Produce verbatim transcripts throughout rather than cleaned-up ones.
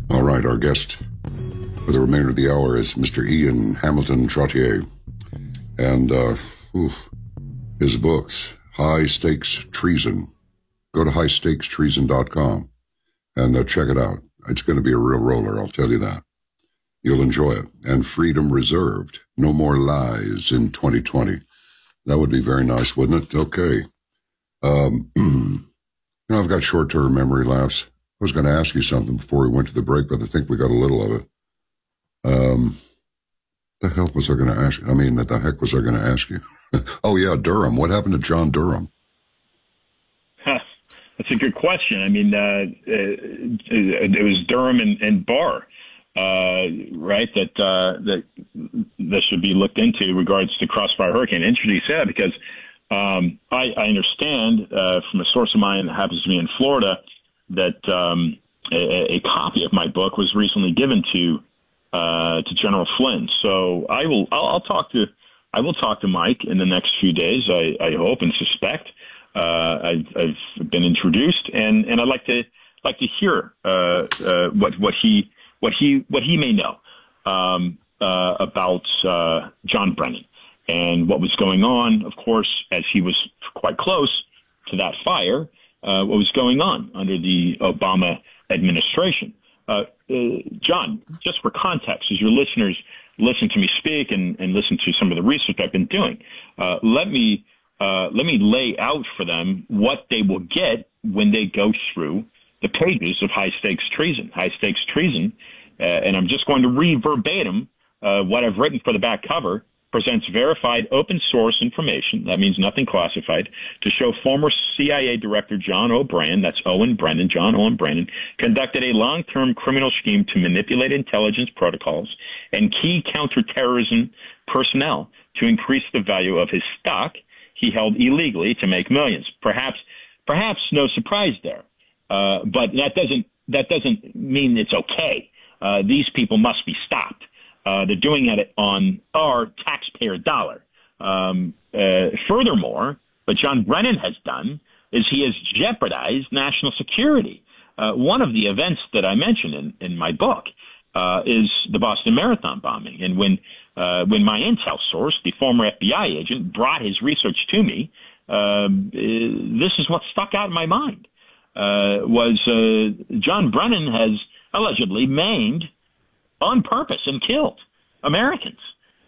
All right, our guest for the remainder of the hour is Mister Ian Hamilton Trottier. And uh, oof, his books, High Stakes Treason. Go to high stakes treason dot com and uh, check it out. It's going to be a real roller, I'll tell you that. You'll enjoy it. And Freedom Reserved, No More Lies in twenty twenty. That would be very nice, wouldn't it? Okay. Um, you know, I've got short-term memory lapse. I was going to ask you something before we went to the break, but I think we got a little of it. Um, the hell was I going to ask? I mean, what the heck was I going to ask you? Oh, yeah, Durham. What happened to John Durham? Huh, that's a good question. I mean, uh, it, it was Durham and, and Barr, uh, right, that, uh, that that should be looked into in regards to Crossfire Hurricane. Interesting you say that because um, I, I understand uh, from a source of mine that happens to be in Florida that um, a, a copy of my book was recently given to uh, to General Flynn. So I will I'll, I'll talk to I will talk to Mike in the next few days. I, I hope and suspect. Uh, I've, I've been introduced, and, and I'd like to like to hear uh, uh, what what he what he what he may know um, uh, about uh, John Brennan and what was going on. Of course, as he was quite close to that fire. Uh, what was going on under the Obama administration. Uh, uh, John, just for context, as your listeners listen to me speak and, and listen to some of the research I've been doing, uh, let me uh, let me lay out for them what they will get when they go through the pages of High Stakes Treason. High Stakes Treason, uh, and I'm just going to read verbatim uh, what I've written for the back cover, presents verified open source information, that means nothing classified, to show former C I A Director John O'Brien, that's Owen Brennan, John Owen Brennan, conducted a long-term criminal scheme to manipulate intelligence protocols and key counterterrorism personnel to increase the value of his stock he held illegally to make millions. Perhaps, perhaps no surprise there, uh, but that doesn't that doesn't mean it's okay. Uh, these people must be stopped. Uh, they're doing it on our taxpayer dollar. Um, uh, furthermore, what John Brennan has done is he has jeopardized national security. Uh, one of the events that I mentioned in, in my book uh, is the Boston Marathon bombing. And when uh, when my intel source, the former F B I agent, brought his research to me, uh, this is what stuck out in my mind, uh, was uh, John Brennan has allegedly maimed on purpose and killed Americans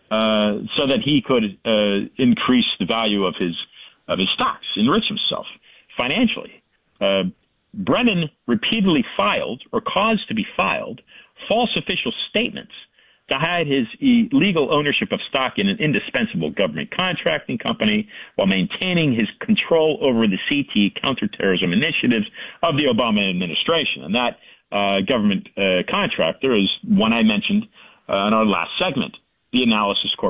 uh, so that he could uh, increase the value of his of his stocks, enrich himself financially. Uh, Brennan repeatedly filed or caused to be filed false official statements to hide his illegal ownership of stock in an indispensable government contracting company while maintaining his control over the C T counterterrorism initiatives of the Obama administration. And that Uh, government uh, contractor is one I mentioned uh, in our last segment, the Analysis Corporation.